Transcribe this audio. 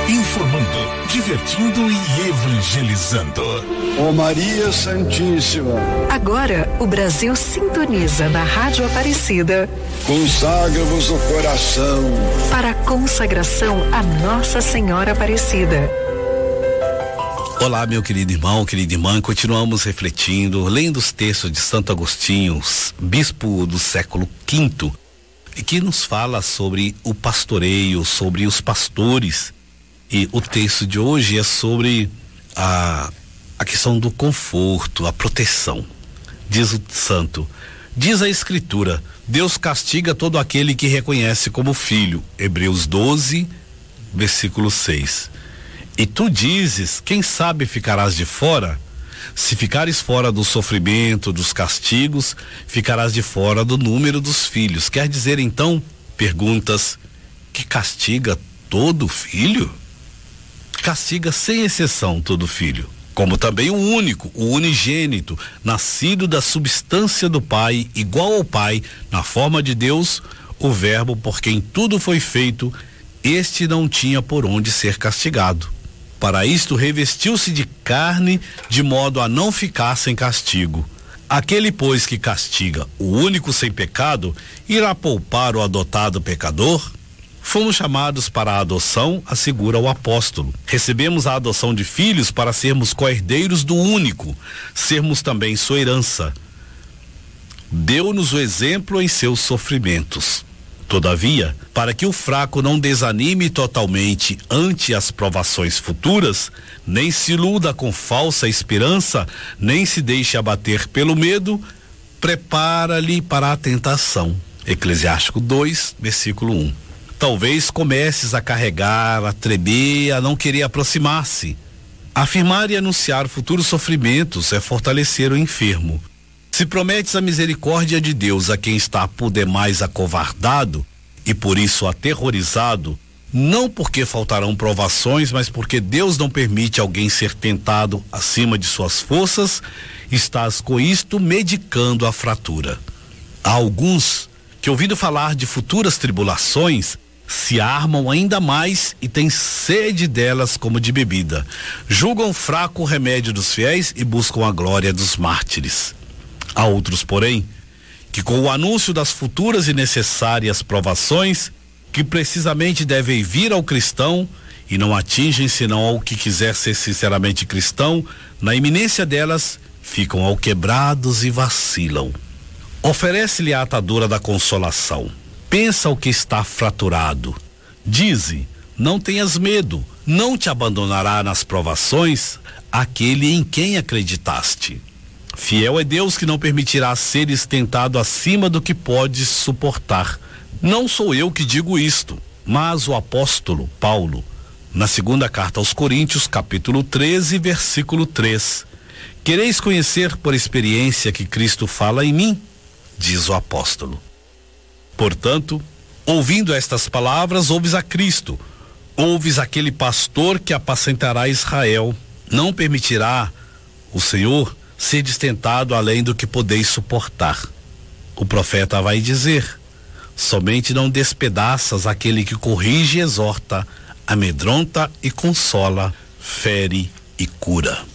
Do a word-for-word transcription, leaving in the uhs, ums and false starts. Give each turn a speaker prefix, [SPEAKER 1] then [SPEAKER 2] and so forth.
[SPEAKER 1] informando, divertindo e evangelizando.
[SPEAKER 2] Ó Maria Santíssima.
[SPEAKER 3] Agora o Brasil sintoniza na Rádio Aparecida.
[SPEAKER 2] Consagra-vos o coração
[SPEAKER 3] para a consagração a Nossa Senhora Aparecida.
[SPEAKER 4] Olá, meu querido irmão, querida irmã, continuamos refletindo, lendo os textos de Santo Agostinho, bispo do século quinto, que nos fala sobre o pastoreio, sobre os pastores. E o texto de hoje é sobre a, a questão do conforto, a proteção. Diz o santo, diz a Escritura, Deus castiga todo aquele que reconhece como filho. Hebreus doze, versículo seis. E tu dizes, quem sabe ficarás de fora? Se ficares fora do sofrimento, dos castigos, ficarás de fora do número dos filhos. Quer dizer então, perguntas, que castiga todo filho? Castiga sem exceção todo filho, como também o único, o unigênito, nascido da substância do Pai, igual ao Pai, na forma de Deus, o Verbo por quem tudo foi feito, este não tinha por onde ser castigado. Para isto revestiu-se de carne, de modo a não ficar sem castigo. Aquele, pois, que castiga o único sem pecado, irá poupar o adotado pecador? Fomos chamados para a adoção, assegura o apóstolo. Recebemos a adoção de filhos para sermos co-herdeiros do único, sermos também sua herança. Deu-nos o exemplo em seus sofrimentos. Todavia, para que o fraco não desanime totalmente ante as provações futuras, nem se iluda com falsa esperança, nem se deixe abater pelo medo, prepara-lhe para a tentação. Eclesiástico dois, versículo um. Talvez comeces a carregar, a tremer, a não querer aproximar-se. Afirmar e anunciar futuros sofrimentos é fortalecer o enfermo. Se prometes a misericórdia de Deus a quem está por demais acovardado e por isso aterrorizado, não porque faltarão provações, mas porque Deus não permite alguém ser tentado acima de suas forças, estás com isto medicando a fratura. Há alguns que, ouvindo falar de futuras tribulações, se armam ainda mais e têm sede delas como de bebida. Julgam fraco o remédio dos fiéis e buscam a glória dos mártires. Há outros, porém, que com o anúncio das futuras e necessárias provações, que precisamente devem vir ao cristão e não atingem senão ao que quiser ser sinceramente cristão, na iminência delas, ficam alquebrados e vacilam. Oferece-lhe a atadura da consolação. Pensa o que está fraturado. Dize, não tenhas medo, não te abandonará nas provações aquele em quem acreditaste. Fiel é Deus que não permitirá seres tentado acima do que podes suportar. Não sou eu que digo isto, mas o apóstolo Paulo, na segunda carta aos Coríntios, capítulo treze, versículo três. Quereis conhecer por experiência que Cristo fala em mim? Diz o apóstolo. Portanto, ouvindo estas palavras, ouves a Cristo, ouves aquele pastor que apacentará Israel. Não permitirá o Senhor ser tentado além do que podeis suportar. O profeta vai dizer, somente não despedaças aquele que corrige e exorta, amedronta e consola, fere e cura.